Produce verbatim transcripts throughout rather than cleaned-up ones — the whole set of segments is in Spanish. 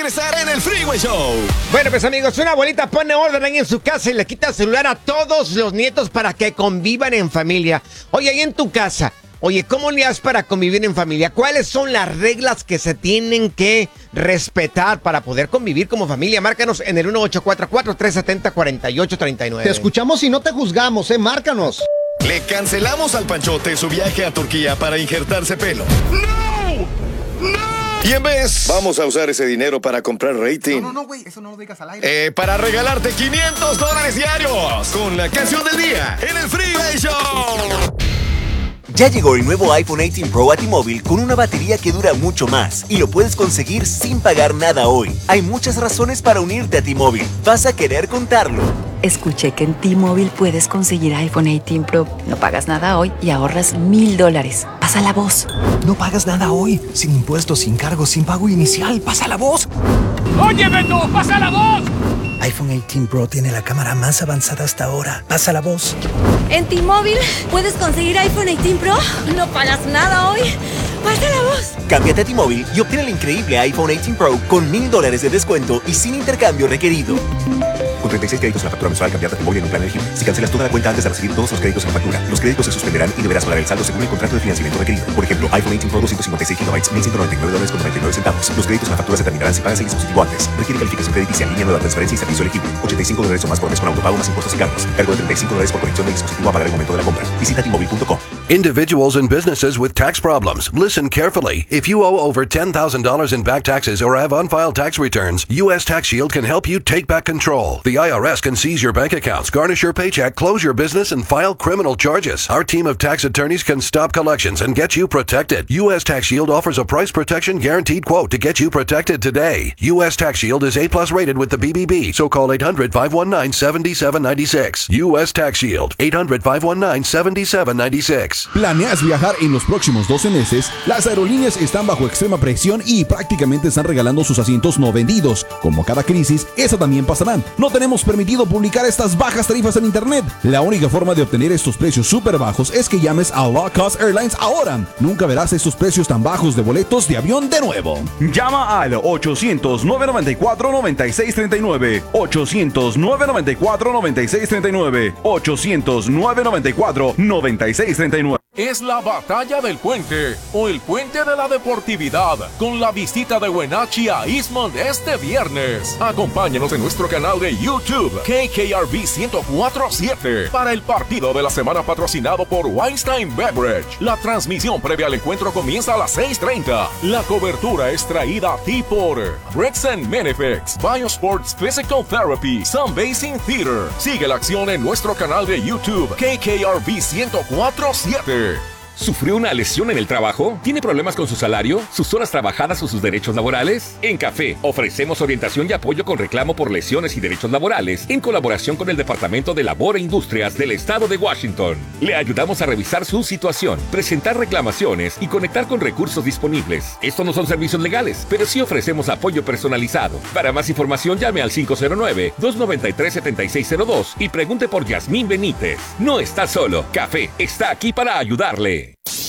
regresar en el Freeway Show. Bueno, pues amigos, una abuelita pone orden ahí en su casa y le quita el celular a todos los nietos para que convivan en familia. Oye, ahí en tu casa, oye, ¿cómo le haces para convivir en familia? ¿Cuáles son las reglas que se tienen que respetar para poder convivir como familia? Márcanos en el uno ocho cuatro cuatro, tres siete cero, cuatro ocho tres nueve. Te escuchamos y no te juzgamos, ¿eh? Márcanos. Le cancelamos al Panchote su viaje a Turquía para injertarse pelo. ¡No! ¡No! Y en vez, vamos a usar ese dinero para comprar rating. No, no, no, güey, eso no lo digas al aire. Eh, para regalarte quinientos dólares diarios con la canción del día en el Freeway Show. Ya llegó el nuevo iPhone dieciocho Pro a T-Mobile con una batería que dura mucho más y lo puedes conseguir sin pagar nada hoy. Hay muchas razones para unirte a T-Mobile. Vas a querer contarlo. Escuché que en T-Mobile puedes conseguir iPhone dieciocho Pro. No pagas nada hoy y ahorras mil dólares. Pasa la voz. No pagas nada hoy. Sin impuestos, sin cargos, sin pago inicial. Pasa la voz. ¡Oye, Beto! ¡Pasa la voz! iPhone dieciocho Pro tiene la cámara más avanzada hasta ahora. Pasa la voz. En T-Mobile puedes conseguir iPhone dieciocho Pro. No pagas nada hoy. Pasa la voz. Cámbiate a T-Mobile y obtén el increíble iPhone dieciocho Pro con mil dólares de descuento y sin intercambio requerido. Con treinta y seis créditos en la factura mensual, cambiarte a T-Mobile en un plan elegible. Si cancelas toda la cuenta antes de recibir todos los créditos en la factura, los créditos se suspenderán y deberás pagar el saldo según el contrato de financiamiento requerido. Por ejemplo, iPhone dieciocho Pro doscientos cincuenta y seis gigabytes, mil ciento noventa y nueve dólares con noventa y nueve centavos. Los créditos en la factura se terminarán si pagas el dispositivo antes. Requiere calificación crediticia en línea, nueva transferencia y servicio elegible. ochenta y cinco dólares o más por mes con autopago más impuestos y cargos. Cargo de treinta y cinco dólares por conexión del dispositivo a pagar el momento de la compra. Visita T Mobile punto com. Individuals and businesses with tax problems. Listen carefully. If you owe over ten thousand dollars in back taxes or have unfiled tax returns, U S Tax Shield can help you take back control. The I R S can seize your bank accounts, garnish your paycheck, close your business, and file criminal charges. Our team of tax attorneys can stop collections and get you protected. U S Tax Shield offers a price protection guaranteed quote to get you protected today. U S Tax Shield is A plus rated with the B B B, so call eight hundred, five one nine, seven seven nine six. U S Tax Shield, eight hundred, five one nine, seven seven nine six. ¿Planeas viajar en los próximos doce meses? Las aerolíneas están bajo extrema presión y prácticamente están regalando sus asientos no vendidos. Como cada crisis, esa también pasará. No tenemos permitido publicar estas bajas tarifas en internet. La única forma de obtener estos precios súper bajos es que llames a Low Cost Airlines ahora. Nunca verás estos precios tan bajos de boletos de avión de nuevo. Llama al ochocientos, nueve noventa y cuatro, noventa y seis treinta y nueve. ochocientos, nueve noventa y cuatro, noventa y seis treinta y nueve. ochocientos, nueve noventa y cuatro, noventa y seis treinta y nueve. Es la batalla del puente o el puente de la deportividad con la visita de Wenatchee a Eastmond este viernes. Acompáñanos en nuestro canal de YouTube K K R V ciento cuatro punto siete para el partido de la semana patrocinado por Weinstein Beverage. La transmisión previa al encuentro comienza a las seis treinta. La cobertura es traída a ti por Brexen Menefex, Biosports Physical Therapy, Sunbathing Theater. Sigue la acción en nuestro canal de YouTube K K R V ciento cuatro punto siete. ¿Sufrió una lesión en el trabajo? ¿Tiene problemas con su salario, sus horas trabajadas o sus derechos laborales? En Café ofrecemos orientación y apoyo con reclamo por lesiones y derechos laborales en colaboración con el Departamento de Labor e Industrias del Estado de Washington. Le ayudamos a revisar su situación, presentar reclamaciones y conectar con recursos disponibles. Estos no son servicios legales, pero sí ofrecemos apoyo personalizado. Para más información llame al cinco cero nueve, dos nueve tres, siete seis cero dos y pregunte por Yasmín Benítez. No está solo, Café está aquí para ayudarle.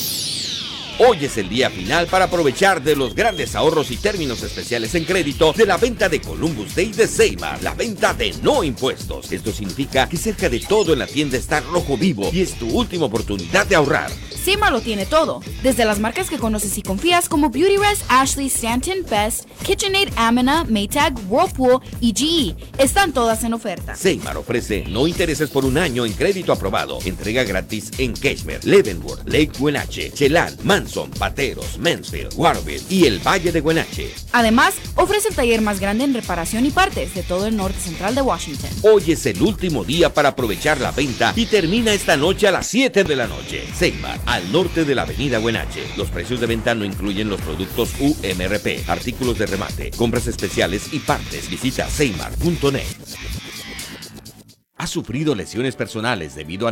Hoy es el día final para aprovechar de los grandes ahorros y términos especiales en crédito de la venta de Columbus Day de Seymar, la venta de no impuestos. Esto significa que cerca de todo en la tienda está rojo vivo y es tu última oportunidad de ahorrar. Seymar lo tiene todo, desde las marcas que conoces y confías como Beautyrest, Ashley, Stanton, Best, KitchenAid, Amana, Maytag, Whirlpool y G E. Están todas en oferta. Seymar ofrece no intereses por un año en crédito aprobado. Entrega gratis en Keshmer, Leavenworth, Lake Wenatchee, Chelan, Manson, Pateros, Mansfield, Warville y el Valle de Wenatchee. Además, ofrece el taller más grande en reparación y partes de todo el norte central de Washington. Hoy es el último día para aprovechar la venta y termina esta noche a las siete de la noche. Seymar, al norte de la avenida Wenatchee. Los precios de venta no incluyen los productos U M R P, artículos de remate, compras especiales y partes. Visita seymar punto net. ¿Has sufrido lesiones personales debido a